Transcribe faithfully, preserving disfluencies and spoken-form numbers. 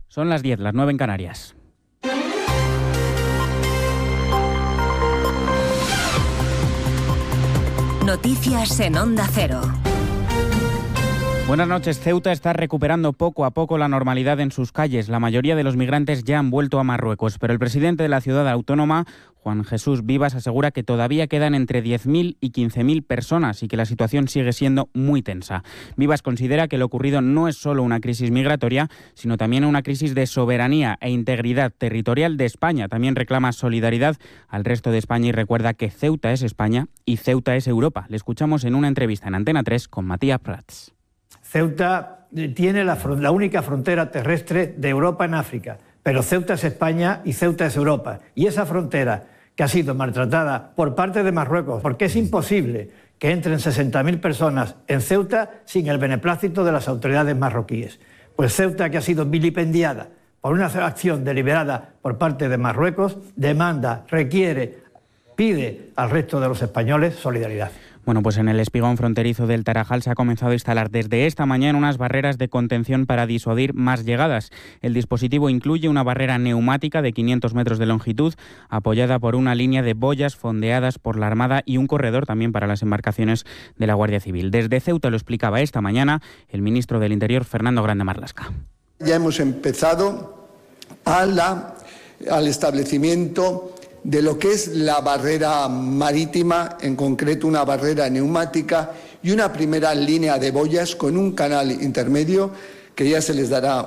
Son las diez, las nueve en Canarias. Noticias en Onda Cero. Buenas noches. Ceuta está recuperando poco a poco la normalidad en sus calles. La mayoría de los migrantes ya han vuelto a Marruecos, pero el presidente de la ciudad autónoma, Juan Jesús Vivas, asegura que todavía quedan entre diez mil y quince mil personas y que la situación sigue siendo muy tensa. Vivas considera que lo ocurrido no es solo una crisis migratoria, sino también una crisis de soberanía e integridad territorial de España. También reclama solidaridad al resto de España y recuerda que Ceuta es España y Ceuta es Europa. Le escuchamos en una entrevista en Antena tres con Matías Prats. Ceuta tiene la, la única frontera terrestre de Europa en África, pero Ceuta es España y Ceuta es Europa. Y esa frontera que ha sido maltratada por parte de Marruecos, porque es imposible que entren sesenta mil personas en Ceuta sin el beneplácito de las autoridades marroquíes. Pues Ceuta, que ha sido vilipendiada por una acción deliberada por parte de Marruecos, demanda, requiere, pide al resto de los españoles solidaridad. Bueno, pues en el espigón fronterizo del Tarajal se ha comenzado a instalar desde esta mañana unas barreras de contención para disuadir más llegadas. El dispositivo incluye una barrera neumática de quinientos metros de longitud, apoyada por una línea de boyas fondeadas por la Armada y un corredor también para las embarcaciones de la Guardia Civil. Desde Ceuta lo explicaba esta mañana el ministro del Interior, Fernando Grande Marlaska. Ya hemos empezado a la, al establecimiento de lo que es la barrera marítima, en concreto una barrera neumática y una primera línea de boyas con un canal intermedio que ya se les dará